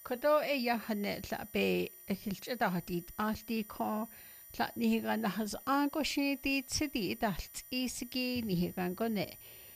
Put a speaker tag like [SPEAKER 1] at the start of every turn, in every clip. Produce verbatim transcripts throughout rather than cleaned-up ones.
[SPEAKER 1] Kodo e yahane la be hilchadahadit alti ko la nihigan has angoshi di tsidi dalt isigi nihigan gone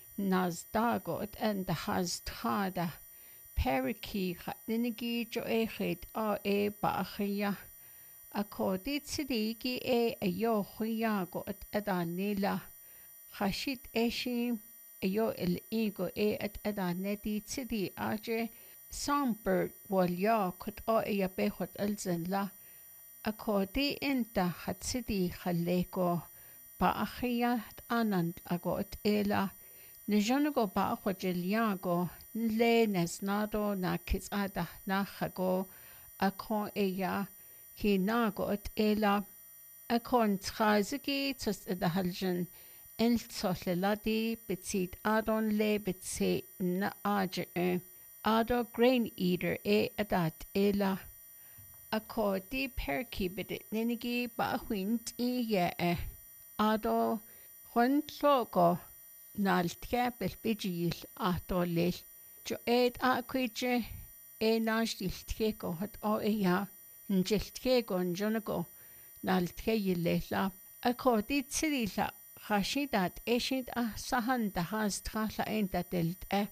[SPEAKER 1] nazdagot and the has tada periki ninigi jo e hit a e baachia a ko di tsidi gi e a yo huya got adanila hashit eshi a yo el ego e at adaneti tsidi aje Songbird wal ya kut o e ya behot elzen la a ko di inta hat sidi khaleko ba akhia anand agot ela nijonago ba khojeliago le nesnado na kisada na khago a ko e ya ki nagot ela a kon trazigi tus da haljen el tsoleladi bitsit adon le bitse na aje Ado grain eater e adat ela a ko di perki bidit ninigi ba huint i ye e ado hon logo nal tjepel bidjil ato lil jo ed a kwije e nash dil tjeko hat o e ya njil tjeko njonago nal tjeylela a ko di tsidila khashidat eshid a sahan da has tkhla enta delt e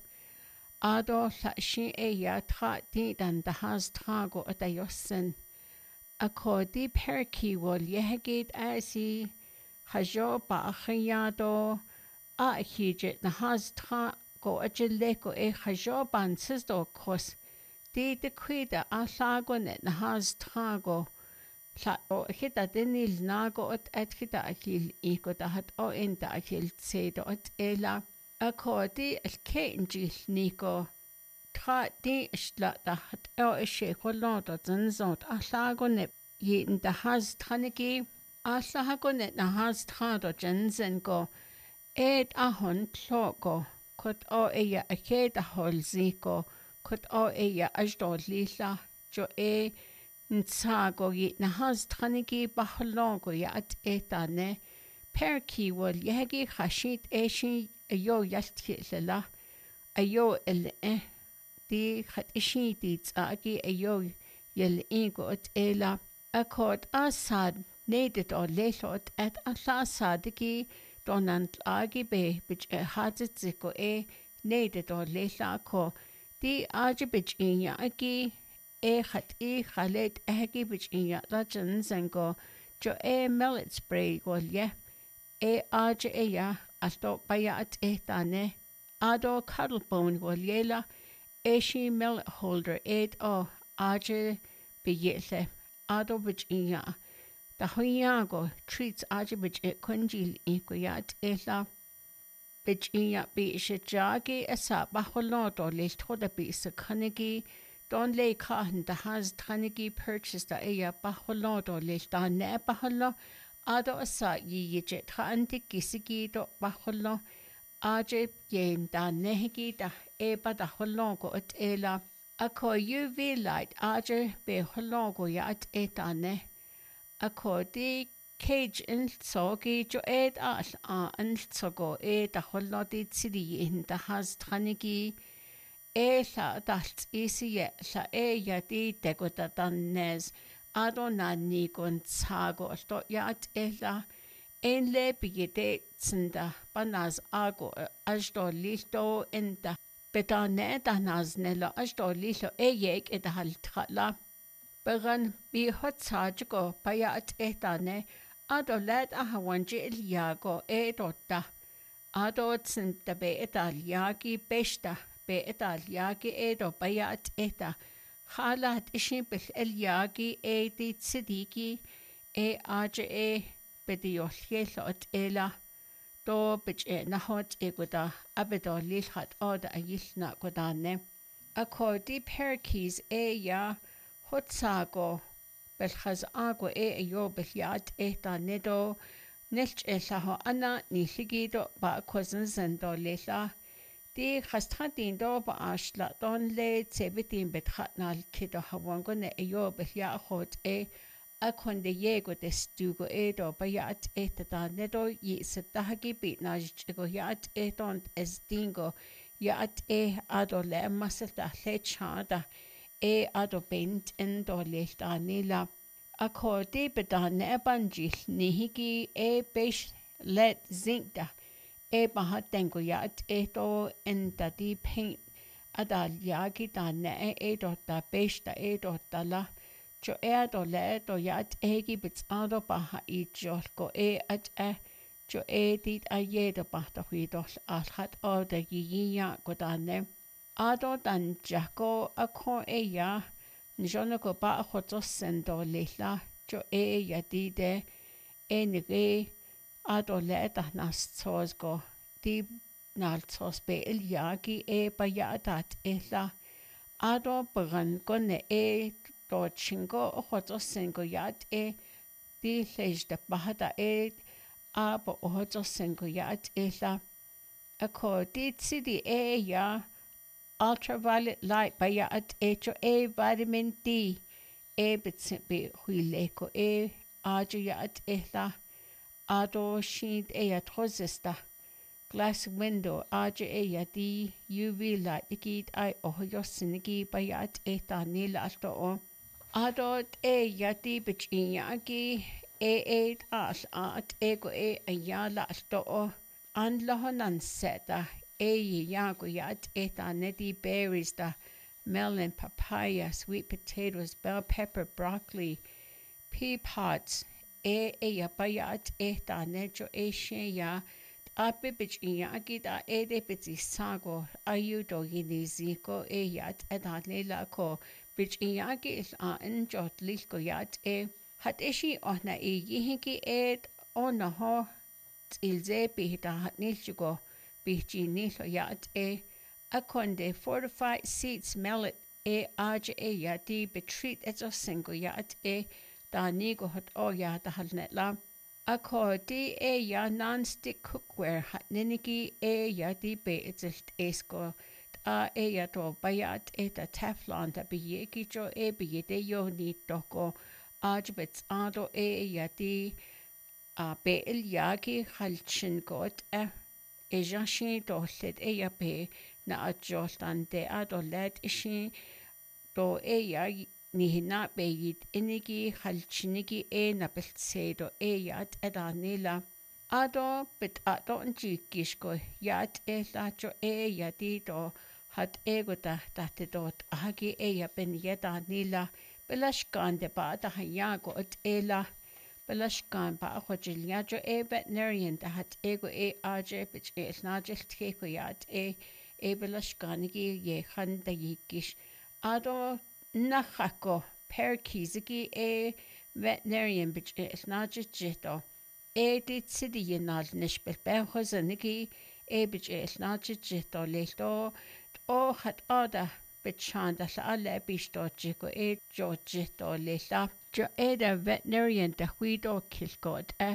[SPEAKER 1] Ado la shi e ya tra di dan da has trago at a yossen. A ko di perki wol yehegid asi hajo ba achiyado a hijit na has trago a jileko e hajo ban sisto kos di de kwida a lago net na has trago la o hita dinil nago at at hita akil iko da hat o inda akil tsedo at ela a ko di alkenjil niko tra di isla da hat o ishe kolonto zanzot a lago ne yin da has tranigi a lago ne na has trado janzen go ed a hon tlogo kot o eya a ke da holziko kot o eya ajdo lila jo e ntsago yi na has tranigi baholongo ya at etane perki wol yegi khashit eshi ayo yaltila ayo el eh di khat ishi di tsagi ayo yel ego at ela akot asad nedet or lelot at alla sadiki donant agi be bich hatit ziko e nedet or lela ko di aji bich inya agi e khat i khalet agi bich inya rajan zengo jo e millet spray gol ye e aji e ya Alto baya at etane ado cuddlebone waliela eshi millet holder ed o aje biyele ado bijinya da huyago treats aje bij kunjil ikuyat ela bijinya bi shajagi asa baholodo le thoda bi sakhanigi don le khan da has thanigi purchased da eya baholodo le da ne baholo Ado asa yije tra anti kisigi do baholo aje yen da nehigi da eba da holongo at ela ako U V light aje be holongo ya at etane ako di cage in sogi jo ed al a an sogo e da holodi tsidi in da has tranigi e la dalt isi ye la e ya di degota dannes Ado na ni gon tsago sto yat ela en le bigete tsinda banaz ago ajdo listo enta betane da naznelo ajdo lilo e yek et hal tkhla bagan bi hot sajgo payat etane ado lad a hawanji el yago e dotta ado tsinda be etalyagi besta be etalyagi edo payat eta Halat ishi bil elyagi e di tsidiki e aje e bediolhielo at ela do bich e nahot e guda abedo lilhat oda a yilna gudane. Ako di perkis e ya hotsago bel khaz ago e ayo bil yad e da nedo nilch e laho ana niligido ba kozan zendo lila Di khasthatin do ba ashla don le tsebitin bethatnal kido hawango ne ayo behya khot e akonde yego de stugo e do ba yat e ta nedo yi setahagi bit najgo yat e don es dingo yat e adole masata le chada e ado bent en do leiltaanila. Ako di bedan ebanjil nihiki e beish let zinkda e bahatengo yat e do en da di paint adal yagi da ne e do da beish da e do da la jo e do le do yat egi bits ado baha i jol go e at e jo e dit a ye do bahta hui do al hat o da yi ya go da ne ado dan jako ako e ya Njona ko ba ako to sendo leila jo e ya di de e nige ado le da nas tos go di nal tos be il yagi e ba ya dat e la ado bagan ko ne e do chingo ako to sengo yat e di lej da bahada e abo ako to sengo yat e la ako di tsidi e ya ultraviolet light by ya at echo a vitamin D e bit be huile ko e ajo ya at ehla ado sheet e at hosesta glass window ajo e ya di U V light ikit ai o yo sinigi by ya at eta nil alto o ado e ya di bit inyagi e e as at ego e ayala alto o anlahonan seta e yago yat eta neti berries da melon, papaya, sweet potatoes, bell pepper, broccoli, pea pods, e e ya bayat eta nejo e she ya abibich yagi da e de biti sago ayudo yini ziko e yat eta lela ko bich yagi is a enjot lisko yat e hat ishi ona e yihiki e ona ho ilze bihita hat nilchugo Bichi nilo yat e akonde fortified seeds mellet e aja e yati betreat eto singo yat e da nigo hot o ya da halnet la ako di e ya non-stick cookware hat ninigi e yati be etzelt esko a e yato bayat e da teflon da biyeki jo e biyede yo ni toko aja bets ado e yati a be il yagi halchin got e e jashi do led e ya pe na ajoltan de adolet ishi do e ya ni hina be yit inigi halchinigi e na beltsedo e yat edanila ado bit ado njikishko yat e la jo e ya di do hat ego da tate dot agi e ya ben yedanila belashkan de ba da hayago at ela Belashkan ba ako jilyajo e veterinarian da hat ego e aje bich e snajil teko yat e e belashkanigi ye khanda yikish ado nachako perkizigi e veterinarian bich e snajil jito e dit sidi yenal nishbel benhozanigi e bich e snajil jito leto o hat ada Bichanda la alle bisto jiko e jo jito lela jo e da veterinarian da huido kilgod e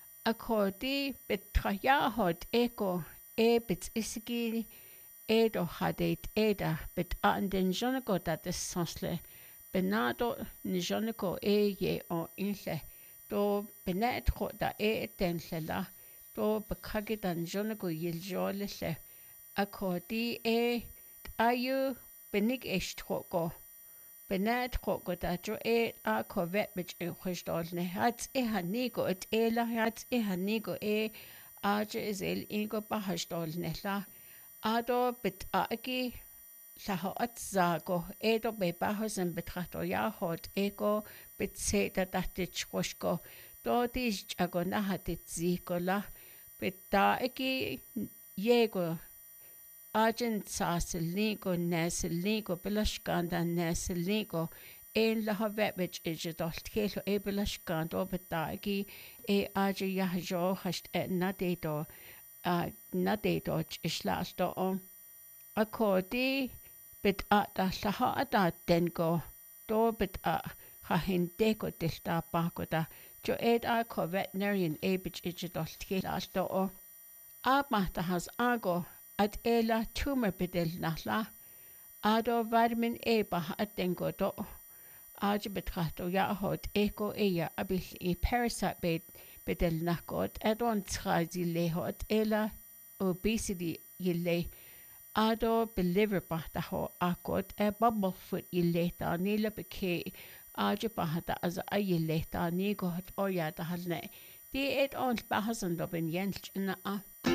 [SPEAKER 1] akodi bitraya hod eko e bit isigi e do hadet e da bit anden jonako da desonsle benado ni jonako e ye o inle do benet ho da e den lela do bakagidan jonako yiljole le akodi e ayu Benig echt hoko. Benad hoko da jo e a kovet mich e khushdolne. Hats e hanigo et ela hats e hanigo e aje is el ingo bahashdolne la. Ado bit agi la ho at zago edo be bahosen betrato ya hot ego bit se da datit khoshko. Do dis jago na hatit ziko la. Bit da agi yego Argent sasilnigo nesilnigo belashkanda nesilnigo en la havet ijidolt kelo e belashkando betagi e aje yahjo hast nadedo a nadedo islasto on akodi bit ata saha ata dengo do bit a hahindeko delta bakoda jo ed a ko veterinarian e bit ijidolt kelo o abmata has ago at ela tumor bedel nahla ado vitamin E bah at dengo do aj betrato ya hot eko eya abil e parasite bed bedel nakot adon trazi le hot ela obesity yille ado believer pahtaho akot e bubblefoot yillehta nila beke aja pahata as a yillehta ni gohat oya tahalne. Die et ons bahasan dobin jensch na a.